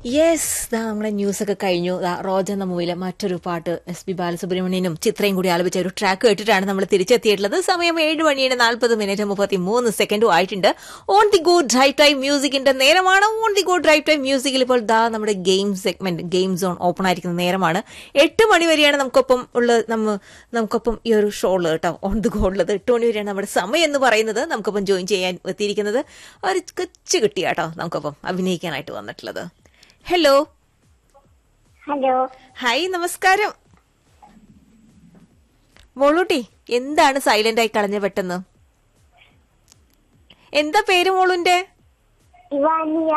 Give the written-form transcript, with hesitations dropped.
Yes, നമ്മളെ ന്യൂസൊക്കെ കഴിഞ്ഞു. റോജ എന്ന മൂവിയിലെ മറ്റൊരു പാട്ട് SP ബാലസുബ്രഹ്മണ്യനും ചിത്രയും കൂടി ആലപിച്ച ഒരു ട്രാക്ക് കേട്ടിട്ടാണ് നമ്മൾ തിരിച്ചെത്തിയിട്ടുള്ളത്. സമയം 7:40:33 ആയിട്ടുണ്ട്. On the go drive time മ്യൂസിക്കിന്റെ നേരമാണ്. On the go drive time മ്യൂസിക്കിൽ ഇപ്പോൾ നമ്മുടെ game segment, game zone open ആയിരിക്കുന്ന നേരമാണ്. 8 മണി വരെയാണ് നമുക്കൊപ്പം ഈ ഒരു ഷോ ഉള്ളത് കേട്ടോ. ഓൺ ദി ഗോ ഉള്ളത് 8 മണി വരെയാണ് നമ്മുടെ സമയം എന്ന് പറയുന്നത്. നമുക്കൊപ്പം ജോയിൻ ചെയ്യാൻ എത്തിയിരിക്കുന്നത് ഒരു കൊച്ചു കുട്ടിയാട്ടോ, നമുക്കൊപ്പം അഭിനയിക്കാനായിട്ട് വന്നിട്ടുള്ളത്. ഹലോ. ഹലോ. ഹായ്, നമസ്കാരം. മോളൂട്ടി, എന്താണ് സൈലന്റ് ആയി കളഞ്ഞ പെട്ടെന്ന്? എന്താ പേര് മോളുന്റെ? ഇവാനിയ.